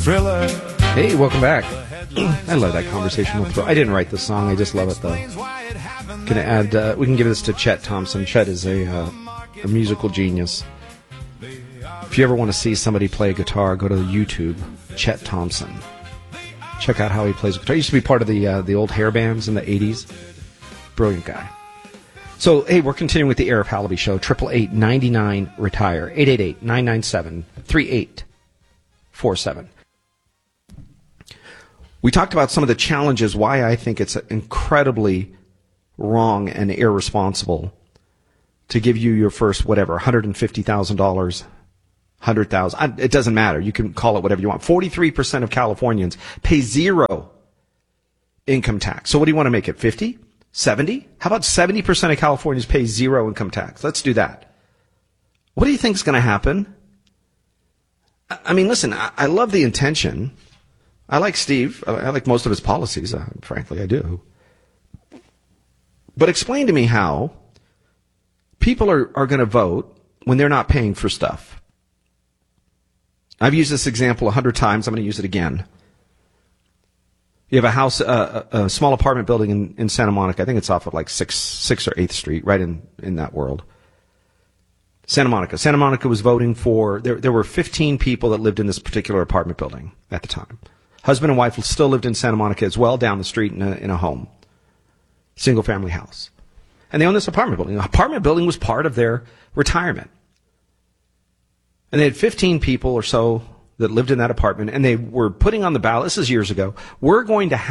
thriller. Hey, welcome back. I love that conversational throw. I didn't write the song. I just love it, though. Can add? We can give this to Chet Thompson. Chet is a musical genius. If you ever want to see somebody play guitar, go to YouTube. Chet Thompson. Check out how he plays guitar. He used to be part of the old hair bands in the 80s. Brilliant guy. So, hey, we're continuing with the Arif Halaby Show. 888-99-RETIRE. 888-997-3847. We talked about some of the challenges, why I think it's incredibly wrong and irresponsible to give you your first, whatever, $150,000, $100,000. It doesn't matter. You can call it whatever you want. 43% of Californians pay zero income tax. So what do you want to make it, 50? 70? How about 70% of Californians pay zero income tax? Let's do that. What do you think is going to happen? I mean, listen, I love the intention. I like Steve. I like most of his policies. Frankly, I do. But explain to me how people are going to vote when they're not paying for stuff. I've used this example 100 times. I'm going to use it again. You have a house, a small apartment building in Santa Monica. I think it's off of like 6th or 8th Street, right in that world. Santa Monica. Santa Monica was voting for, there were 15 people that lived in this particular apartment building at the time. Husband and wife still lived in Santa Monica as well, down the street in a home. Single family house. And they owned this apartment building. The apartment building was part of their retirement. And they had 15 people or so that lived in that apartment, and they were putting on the ballot, this is years ago, we're going to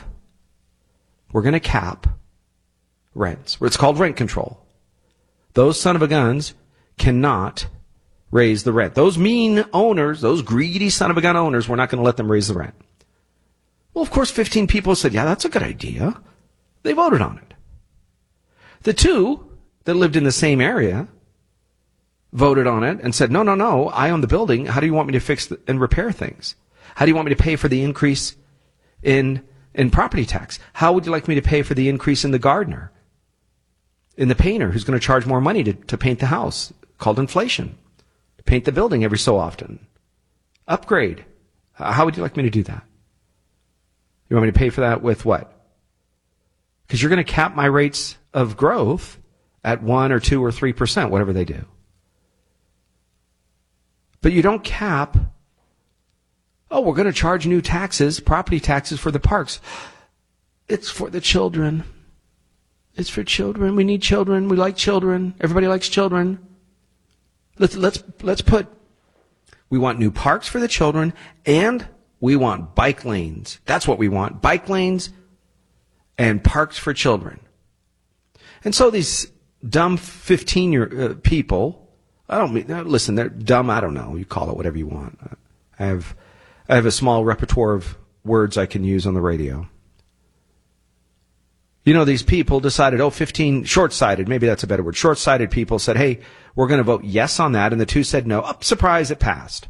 cap rents. It's called rent control. Those son of a guns cannot raise the rent. Those mean owners, those greedy son of a gun owners, we're not going to let them raise the rent. Well, of course, 15 people said, yeah, that's a good idea. They voted on it. The two that lived in the same area voted on it and said, no, I own the building. How do you want me to fix and repair things? How do you want me to pay for the increase in property tax? How would you like me to pay for the increase in the gardener, in the painter who's going to charge more money to paint the house, called inflation, to paint the building every so often? Upgrade. How would you like me to do that? You want me to pay for that with what? Because you're going to cap my rates of growth at 1 or 2 or 3%, whatever they do. But you don't cap, we're going to charge new taxes, property taxes for the parks. It's for the children. It's for children. We need children. We like children. Everybody likes children. Let's put, we want new parks for the children, and we want bike lanes. That's what we want. Bike lanes and parks for children. And so these dumb 15-year people, listen, they're dumb, I don't know. You call it whatever you want. I have a small repertoire of words I can use on the radio. You know, these people decided, 15, short-sighted, maybe that's a better word. Short-sighted people said, hey, we're going to vote yes on that. And the two said no. Surprise, it passed.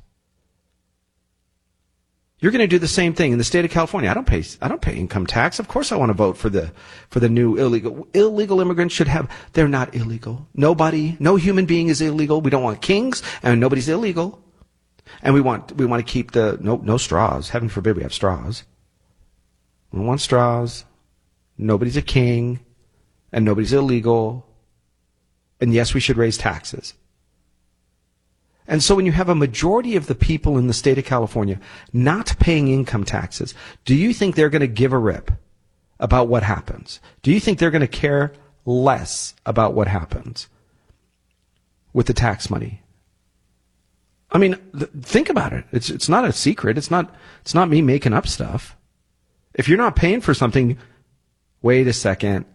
You're going to do the same thing in the state of California. I don't pay income tax. Of course I want to vote for the new illegal immigrants should have, they're not illegal. No human being is illegal. We don't want kings, and nobody's illegal. And we want to keep no straws. Heaven forbid we have straws. We don't want straws. Nobody's a king, and nobody's illegal. And yes, we should raise taxes. And so when you have a majority of the people in the state of California not paying income taxes, do you think they're going to give a rip about what happens? Do you think they're going to care less about what happens with the tax money? I mean, think about it. It's not a secret. It's not me making up stuff. If you're not paying for something, wait a second.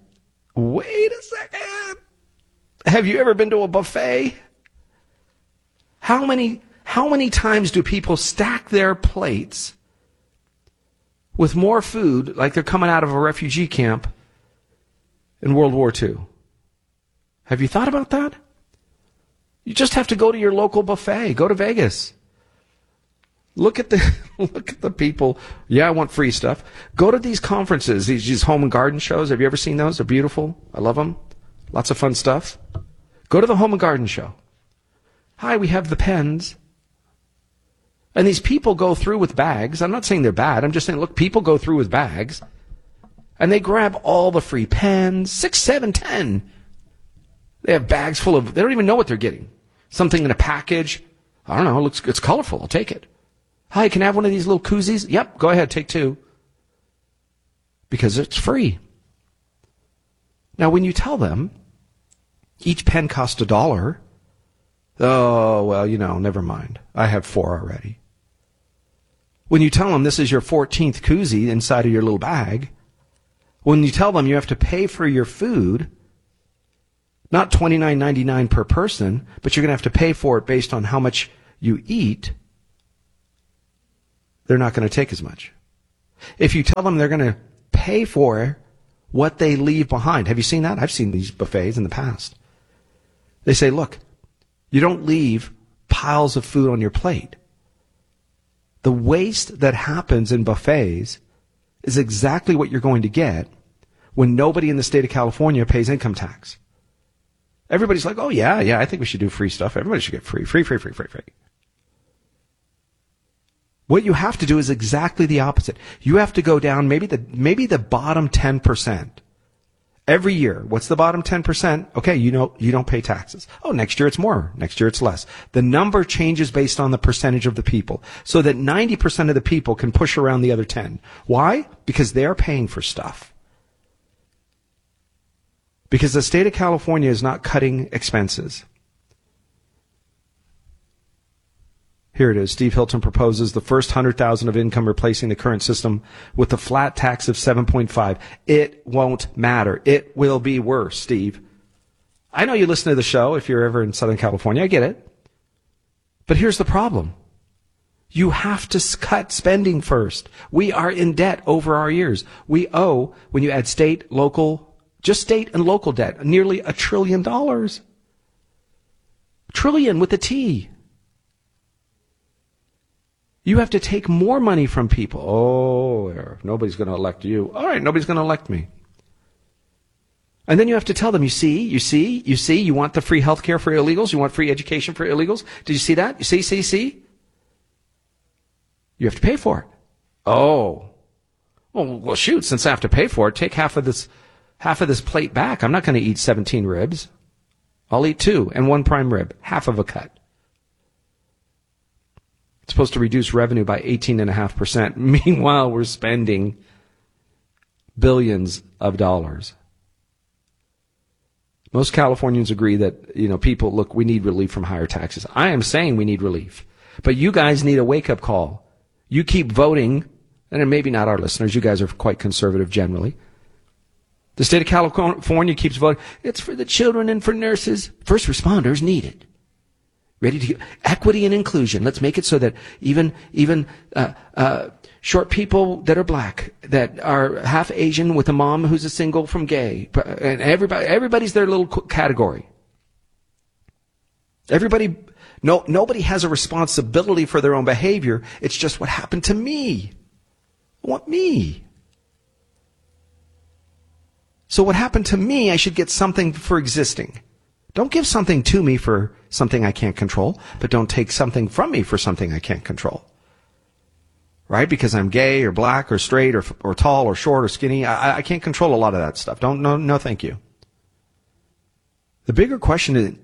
Have you ever been to a buffet? How many times do people stack their plates with more food like they're coming out of a refugee camp in World War II? Have you thought about that? You just have to go to your local buffet. Go to Vegas. Look at the people. Yeah, I want free stuff. Go to these conferences, these home and garden shows. Have you ever seen those? They're beautiful. I love them. Lots of fun stuff. Go to the home and garden show. Hi, we have the pens. And these people go through with bags. I'm not saying they're bad. I'm just saying, look, people go through with bags and they grab all the free pens, 6, 7, 10. They have bags full of, they don't even know what they're getting. Something in a package. I don't know. It's colorful. I'll take it. Hi, can I have one of these little koozies? Yep, go ahead, take 2. Because it's free. Now, when you tell them each pen costs $1, oh, well, never mind. I have 4 already. When you tell them this is your 14th koozie inside of your little bag, when you tell them you have to pay for your food, not $29.99 per person, but you're going to have to pay for it based on how much you eat, they're not going to take as much. If you tell them they're going to pay for what they leave behind, have you seen that? I've seen these buffets in the past. They say, look, you don't leave piles of food on your plate. The waste that happens in buffets is exactly what you're going to get when nobody in the state of California pays income tax. Everybody's like, oh, yeah, I think we should do free stuff. Everybody should get free. What you have to do is exactly the opposite. You have to go down maybe the bottom 10%. Every year, what's the bottom 10%? Okay, you don't pay taxes. Oh, next year it's more. Next year it's less. The number changes based on the percentage of the people, so that 90% of the people can push around the other 10. Why? Because they're paying for stuff. Because the state of California is not cutting expenses. Here it is. Steve Hilton proposes the first $100,000 of income replacing the current system with a flat tax of 7.5. It won't matter. It will be worse, Steve. I know you listen to the show if you're ever in Southern California. I get it. But here's the problem. You have to cut spending first. We are in debt over our years. We owe, when you add state, local, just state and local debt, nearly $1 trillion. Trillion with a T. You have to take more money from people. Oh, nobody's going to elect you. All right, nobody's going to elect me. And then you have to tell them, you see, you want the free health care for illegals? You want free education for illegals? Did you see that? You see? You have to pay for it. Oh. Well, shoot, since I have to pay for it, take half of this plate back. I'm not going to eat 17 ribs. I'll eat 2 and 1 prime rib, half of a cut. It's supposed to reduce revenue by 18.5%. Meanwhile, we're spending billions of dollars. Most Californians agree that, people, look, we need relief from higher taxes. I am saying we need relief. But you guys need a wake-up call. You keep voting, and maybe not our listeners. You guys are quite conservative generally. The state of California keeps voting. It's for the children and for nurses. First responders need it. Ready to equity and inclusion. Let's make it so that even short people that are black, that are half Asian with a mom who's a single from gay, and everybody's their little category. Nobody has a responsibility for their own behavior. It's just what happened to me. I want me. So what happened to me, I should get something for existing. Don't give something to me for something I can't control, but don't take something from me for something I can't control. Right? Because I'm gay or black or straight or tall or short or skinny. I can't control a lot of that stuff. No, thank you. The bigger question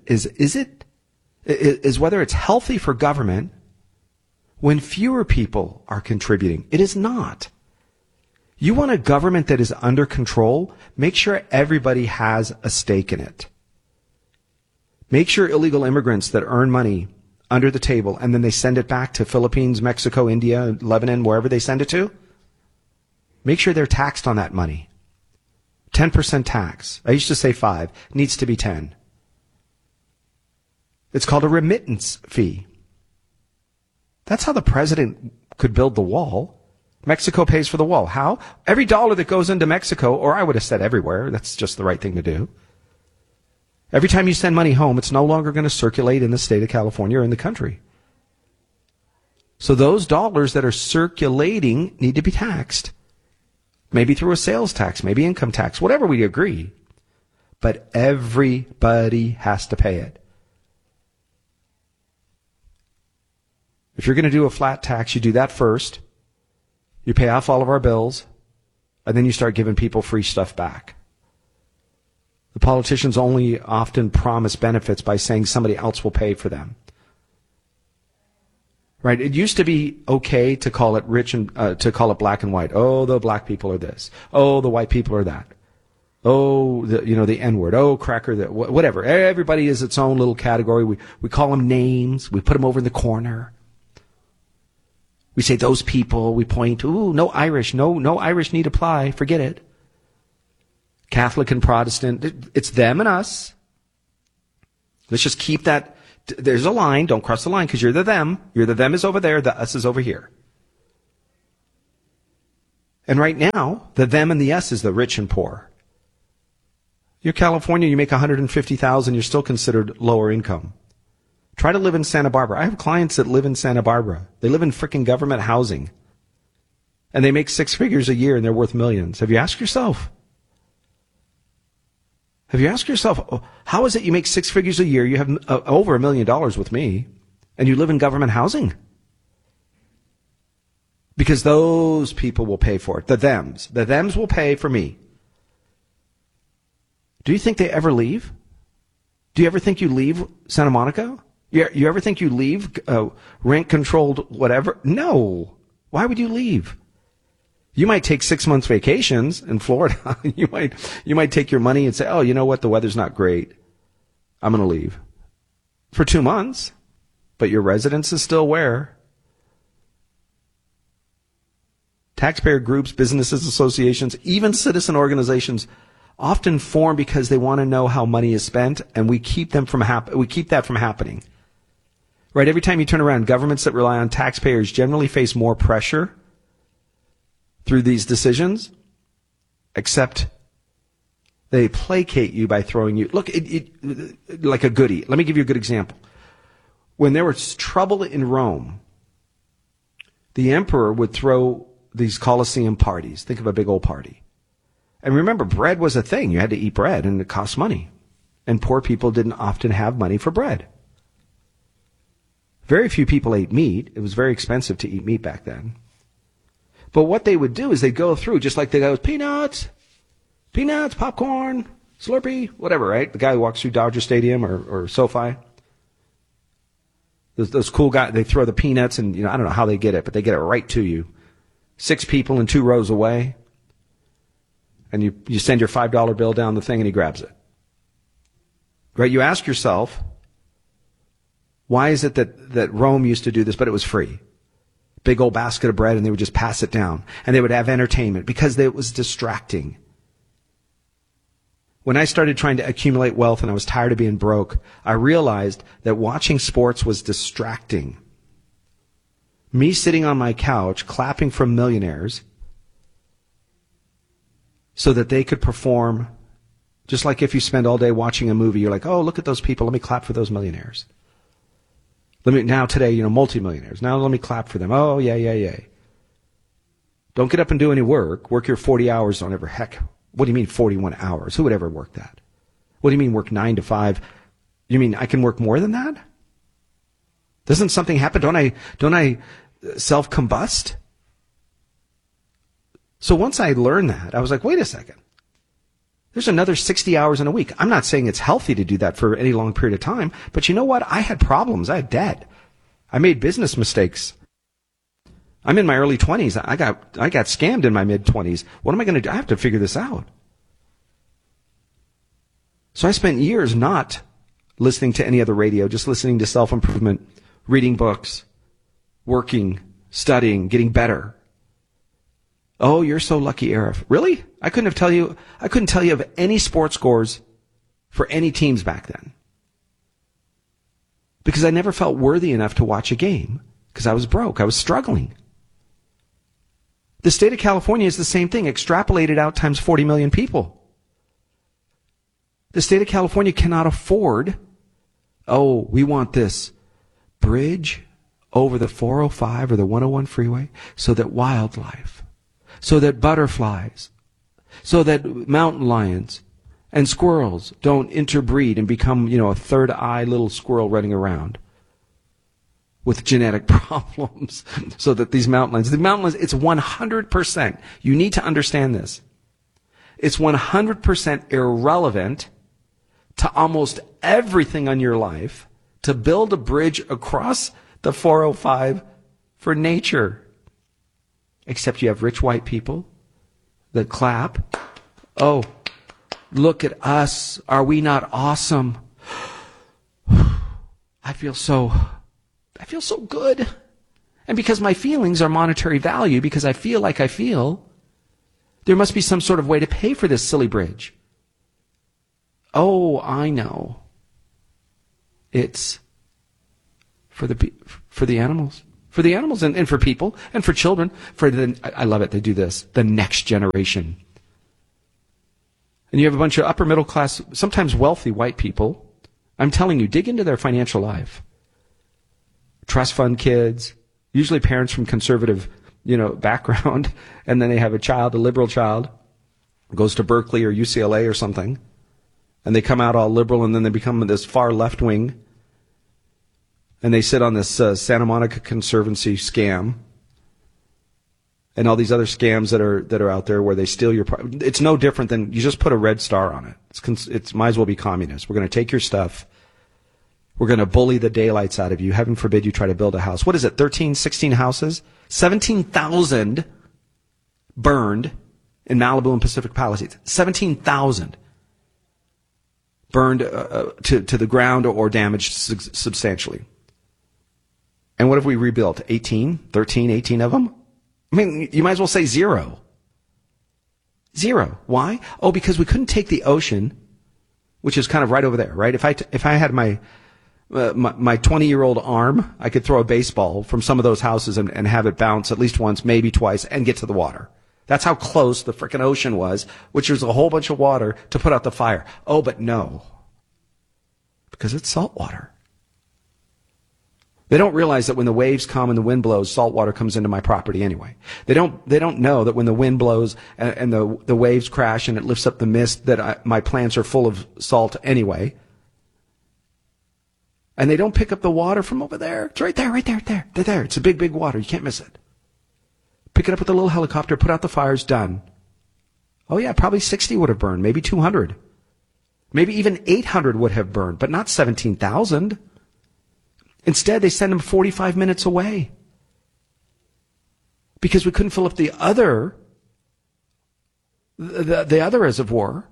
is whether it's healthy for government when fewer people are contributing. It is not. You want a government that is under control? Make sure everybody has a stake in it. Make sure illegal immigrants that earn money under the table and then they send it back to Philippines, Mexico, India, Lebanon, wherever they send it to, make sure they're taxed on that money. 10% tax. I used to say 5. It needs to be 10. It's called a remittance fee. That's how the president could build the wall. Mexico pays for the wall. How? Every dollar that goes into Mexico, or I would have said everywhere, that's just the right thing to do. Every time you send money home, it's no longer going to circulate in the state of California or in the country. So those dollars that are circulating need to be taxed. Maybe through a sales tax, maybe income tax, whatever we agree. But everybody has to pay it. If you're going to do a flat tax, you do that first. You pay off all of our bills, and then you start giving people free stuff back. The politicians only often promise benefits by saying somebody else will pay for them. Right? It used to be okay to call it to call it black and white. Oh, the black people are this. Oh, the white people are that. Oh, the N-word. Oh, cracker, whatever. Everybody is its own little category. We call them names. We put them over in the corner. We say those people. We point. Ooh, no Irish. No Irish need apply. Forget it. Catholic and Protestant. It's them and us. Let's just keep that. There's a line. Don't cross the line because you're the them. You're the them is over there. The us is over here. And right now, the them and the us is the rich and poor. You're California, you make $150,000, you're still considered lower income. Try to live in Santa Barbara. I have clients that live in Santa Barbara. They live in freaking government housing. And they make 6 figures a year and they're worth millions. Have you asked yourself, how is it you make 6 figures a year, you have over $1 million with me, and you live in government housing? Because those people will pay for it. The thems will pay for me. Do you think they ever leave? Do you ever think you leave Santa Monica? You ever think you leave rent-controlled whatever? No. Why would you leave? You might take 6 months vacations in Florida. You might take your money and say, oh, you know what? The weather's not great. I'm going to leave. For 2 months. But your residence is still where? Taxpayer groups, businesses, associations, even citizen organizations often form because they want to know how money is spent, and we keep that from happening. Right? Every time you turn around, governments that rely on taxpayers generally face more pressure through these decisions, except they placate you by throwing you. Look, like a goodie. Let me give you a good example. When there was trouble in Rome, the emperor would throw these Colosseum parties. Think of a big old party. And remember, bread was a thing. You had to eat bread, and it cost money. And poor people didn't often have money for bread. Very few people ate meat. It was very expensive to eat meat back then. But what they would do is they'd go through, just like the guy with peanuts, popcorn, Slurpee, whatever, right? The guy who walks through Dodger Stadium or SoFi. Those cool guys, they throw the peanuts, and I don't know how they get it, but they get it right to you. 6 people in 2 rows away. And you send your $5 bill down the thing and he grabs it. Right? You ask yourself, why is it that Rome used to do this, but it was free? Big old basket of bread, and they would just pass it down. And they would have entertainment because it was distracting. When I started trying to accumulate wealth and I was tired of being broke, I realized that watching sports was distracting. Me sitting on my couch clapping for millionaires so that they could perform, just like if you spend all day watching a movie, you're like, oh, look at those people, let me clap for those millionaires. Now today, multimillionaires. Now let me clap for them. Oh, yeah. Don't get up and do any work. Work your 40 hours on every heck. What do you mean 41 hours? Who would ever work that? What do you mean work 9 to 5? You mean I can work more than that? Doesn't something happen? Don't I self-combust? So once I learned that, I was like, wait a second. There's another 60 hours in a week. I'm not saying it's healthy to do that for any long period of time, but you know what? I had problems. I had debt. I made business mistakes. I'm in my early 20s. I got scammed in my mid-20s. What am I going to do? I have to figure this out. So I spent years not listening to any other radio, just listening to self-improvement, reading books, working, studying, getting better. Oh, you're so lucky, Arif. Really? I couldn't tell you of any sports scores for any teams back then. Because I never felt worthy enough to watch a game. Because I was broke. I was struggling. The state of California is the same thing, extrapolated out times 40 million people. The state of California cannot afford, oh, we want this bridge over the 405 or the 101 freeway so that wildlife, so that butterflies, so that mountain lions and squirrels don't interbreed and become, a third eye little squirrel running around. with genetic problems so that the mountain lions, it's 100%. You need to understand this. It's 100% irrelevant to almost everything on your life to build a bridge across the 405 for nature. Except you have rich white people that clap. Oh, look at us. Are we not awesome? I feel so good. And because my feelings are monetary value, because I feel like I feel, there must be some sort of way to pay for this silly bridge. Oh, I know. It's for the animals. For the animals and for people and for children. I love it, they do this, the next generation. And you have a bunch of upper middle class, sometimes wealthy white people. I'm telling you, dig into their financial life. Trust fund kids, usually parents from conservative, background, and then they have a liberal child, goes to Berkeley or UCLA or something, and they come out all liberal, and then they become this far left wing, and they sit on this Santa Monica Conservancy scam, and all these other scams that are out there where they steal your. It's no different than you just put a red star on it. It's might as well be communist. We're going to take your stuff. We're going to bully the daylights out of you. Heaven forbid you try to build a house. What is it, 13, 16 houses? 17,000 burned in Malibu and Pacific Palisades. 17,000 burned to the ground or damaged substantially. And what have we rebuilt? 18 of them? I mean, you might as well say zero. Zero. Why? Oh, because we couldn't take the ocean, which is kind of right over there, right? If I had my 20-year-old arm, I could throw a baseball from some of those houses and have it bounce at least once, maybe twice, and get to the water. That's how close the frickin' ocean was, which was a whole bunch of water to put out the fire. Oh, but no. Because it's salt water. They don't realize that when the waves come and the wind blows, salt water comes into my property anyway. They don't know that when the wind blows and the waves crash and it lifts up the mist that my plants are full of salt anyway. And they don't pick up the water from over there. It's right there. They're there. It's a big, big water. You can't miss it. Pick it up with a little helicopter, put out the fires, done. Oh yeah, probably 60 would have burned, maybe 200. Maybe even 800 would have burned, but not 17,000. Instead, they send them 45 minutes away. Because we couldn't fill up the other reservoir.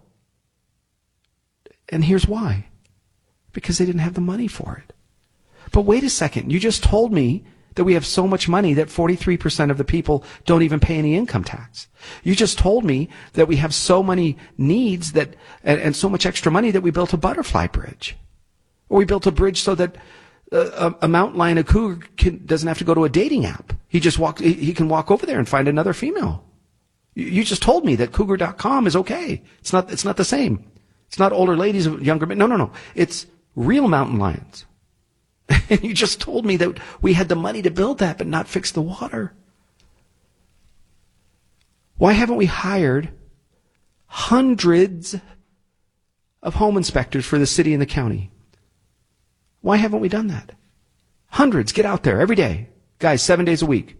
And here's why. Because they didn't have the money for it. But wait a second, you just told me that we have so much money that 43% of the people don't even pay any income tax. You just told me that we have so many needs that and so much extra money that we built a butterfly bridge. Or we built a bridge so that a mountain lion, a cougar, doesn't have to go to a dating app. He can walk over there and find another female. You just told me that cougar.com is okay. It's not the same. It's not older ladies, younger men. No. It's real mountain lions. And you just told me that we had the money to build that, but not fix the water. Why haven't we hired hundreds of home inspectors for the city and the county? Why haven't we done that? Hundreds. Get out there every day. Guys, 7 days a week.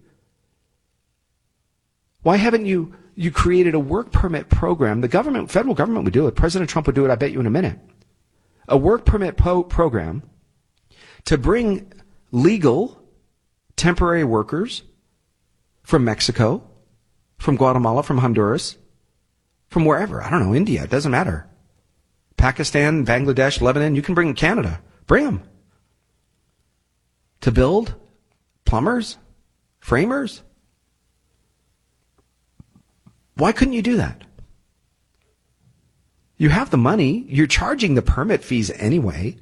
Why haven't you created a work permit program? The government, federal government would do it. President Trump would do it, I bet you, in a minute. A work permit program to bring legal temporary workers from Mexico, from Guatemala, from Honduras, from wherever. I don't know, India. It doesn't matter. Pakistan, Bangladesh, Lebanon. You can bring them to Canada. Bring them. To build plumbers, framers. Why couldn't you do that? You have the money. You're charging the permit fees anyway.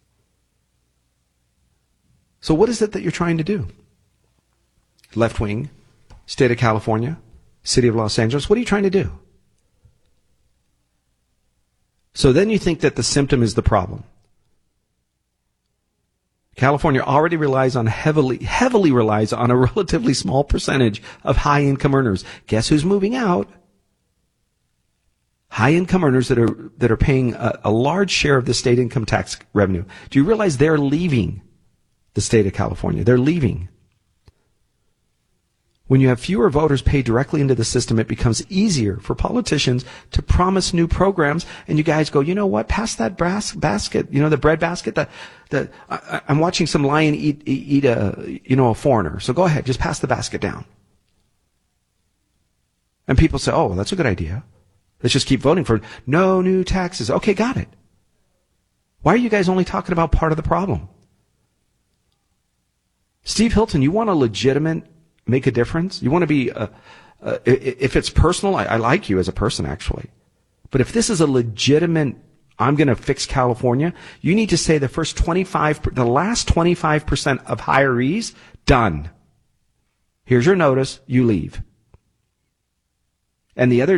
So what is it that you're trying to do? Left wing, state of California, city of Los Angeles. What are you trying to do? So then you think that the symptom is the problem. California already heavily relies on a relatively small percentage of high-income earners. Guess who's moving out? High-income earners that are paying a large share of the state income tax revenue. Do you realize they're leaving? the state of California. They're leaving. When you have fewer voters paid directly into the system, it becomes easier for politicians to promise new programs. And you guys go, you know what? Pass that brass basket, the bread basket. I'm watching some lion eat a foreigner. So go ahead, just pass the basket down. And people say, oh, well, that's a good idea. Let's just keep voting for no new taxes. Okay, got it. Why are you guys only talking about part of the problem? Steve Hilton, you want a legitimate make a difference? You want to be, if it's personal, I like you as a person, actually. But if this is a legitimate, I'm going to fix California, you need to say the last 25% of hirees, done. Here's your notice, you leave. And the other